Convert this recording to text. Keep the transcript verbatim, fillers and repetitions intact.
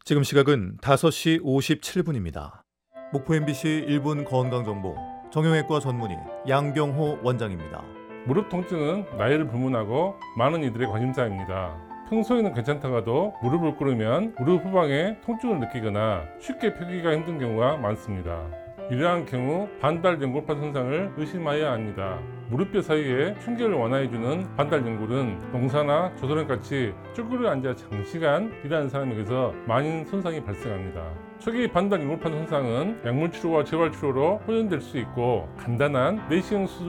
지금 시각은 다섯 시 오십칠 분입니다. 목포 엠비씨 일 분 건강정보 정형외과 전문의 양경호 원장입니다. 무릎 통증은 나이를 불문하고 많은 이들의 관심사입니다. 평소에는 괜찮다가도 무릎을 꿇으면 무릎 후방에 통증을 느끼거나 쉽게 펴기가 힘든 경우가 많습니다. 이러한 경우 반달 연골판 손상을 의심해야 합니다. 무릎뼈 사이에 충격을 완화해주는 반달 연골은 농사나 조선같이 쭈그려 앉아 장시간 일하는 사람에게서 많은 손상이 발생합니다. 초기 반달 연골판 손상은 약물 치료와 재활 치료로 호전될 수 있고 간단한 내시경 수술